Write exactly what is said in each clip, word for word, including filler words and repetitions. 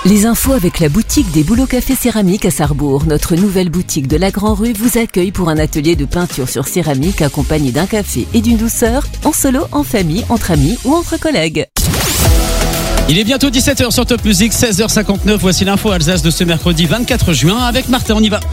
Les infos avec la boutique des Bouleaux Café Céramique à Sarrebourg. Notre nouvelle boutique de la Grand Rue vous accueille pour un atelier de peinture sur céramique accompagné d'un café et d'une douceur, en solo, en famille, entre amis ou entre collègues. Il est bientôt dix-sept heures sur Top Music, seize heures cinquante-neuf. Voici l'info Alsace de ce mercredi vingt-quatre juin avec Martin, on y va.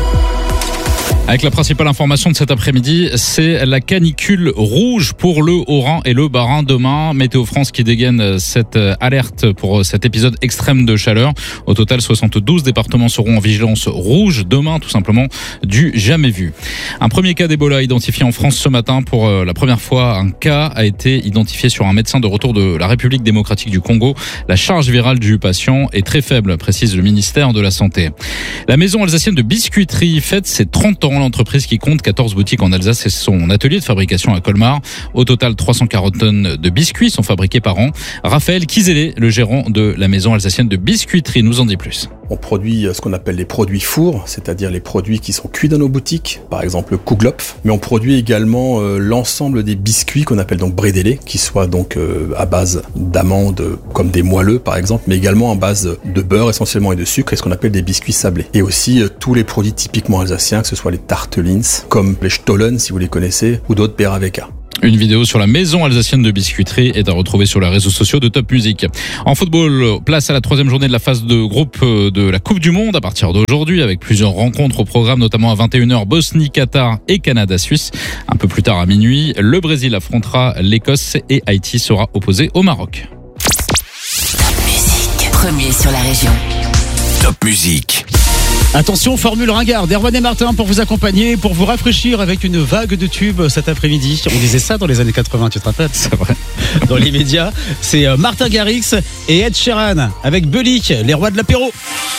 Avec la principale information de cet après-midi, c'est la canicule rouge pour le Haut-Rhin et le Bas-Rhin demain. Météo France qui dégaine cette alerte pour cet épisode extrême de chaleur. Au total, soixante-douze départements seront en vigilance rouge demain, tout simplement du jamais vu. Un premier cas d'Ebola identifié en France ce matin. Pour la première fois, un cas a été identifié sur un médecin de retour de la République démocratique du Congo. La charge virale du patient est très faible, précise le ministère de la Santé. La maison alsacienne de biscuiterie fête ses trente ans. L'entreprise qui compte quatorze boutiques en Alsace et son atelier de fabrication à Colmar. Au total, trois cent quarante tonnes de biscuits sont fabriqués par an. Raphaël Kizele, le gérant de la maison alsacienne de biscuiterie, nous en dit plus. On produit ce qu'on appelle les produits four, c'est-à-dire les produits qui sont cuits dans nos boutiques, par exemple le Kuglopf. Mais on produit également euh, l'ensemble des biscuits qu'on appelle donc brédélés, qui soient donc euh, à base d'amandes comme des moelleux par exemple, mais également à base de beurre essentiellement et de sucre, et ce qu'on appelle des biscuits sablés. Et aussi euh, tous les produits typiquement alsaciens, que ce soit les tartelins, comme les Stollen si vous les connaissez, ou d'autres Beraveka. Une vidéo sur la maison alsacienne de biscuiterie est à retrouver sur les réseaux sociaux de Top Music. En football, place à la troisième journée de la phase de groupe de la Coupe du Monde à partir d'aujourd'hui, avec plusieurs rencontres au programme, notamment à vingt et une heures Bosnie, Qatar et Canada-Suisse. Un peu plus tard à minuit, le Brésil affrontera l'Écosse et Haïti sera opposé au Maroc. Top Music, premier sur la région. Top Music. Attention, formule ringard d'Erwan et Martin pour vous accompagner, pour vous rafraîchir avec une vague de tubes cet après-midi. On disait ça dans les années quatre-vingts, tu te rappelles? C'est vrai. Dans les médias, c'est Martin Garrix et Ed Sheeran avec Bellic, les rois de l'apéro.